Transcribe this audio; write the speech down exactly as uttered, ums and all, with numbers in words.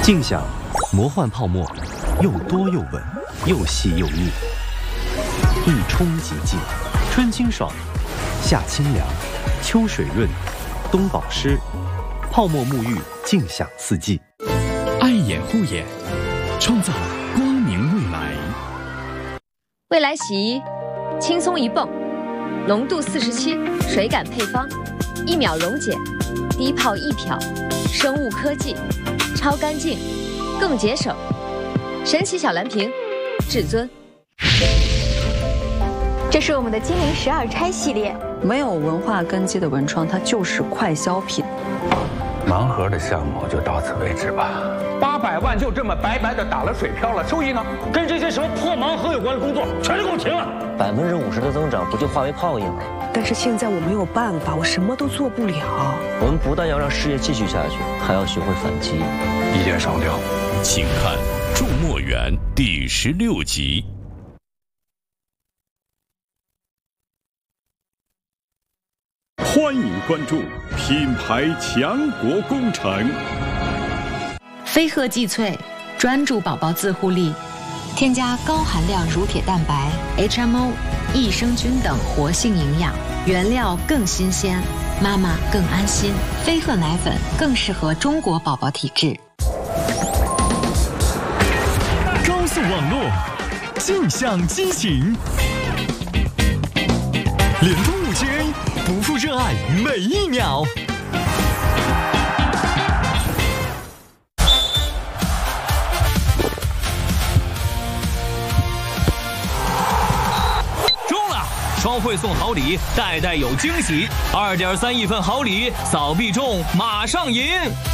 静享魔幻泡沫，又多又稳，又细又腻，一冲即净，春清爽，夏清凉，秋水润，冬保湿，泡沫沐浴，静享四季。 爱眼护眼，创造光明未来。 未来洗衣，轻松一泵，浓度四十七，水感配方，一秒溶解，低泡一漂，生物科技，超干净，更节省。神奇小蓝瓶，至尊。 这是我们的金陵十二钗系列， 没有文化根基的文创，它就是快消品。 盲盒的项目就到此为止吧。 八百万就这么白白的打了水漂了，收益呢？跟这些什么破盲盒有关的工作全都给我停了！ 百分之五十的增长不就化为泡影了？ 但是现在我没有办法，我什么都做不了。 我们不但要让事业继续下去，还要学会反击。 一箭双雕， 请看《祝墨园》第十六集。 欢迎关注品牌强国工程。 飞鹤济萃专注宝宝自护力，添加高含量乳铁蛋白、H M O、益生菌等活性营养，原料更新鲜，妈妈更安心。飞鹤奶粉更适合中国宝宝体质。 高速网络，尽享激情，联通五 G A， 不负热爱每一秒。 双汇送好礼，代代有惊喜，二点三亿份好礼，扫必中，马上赢！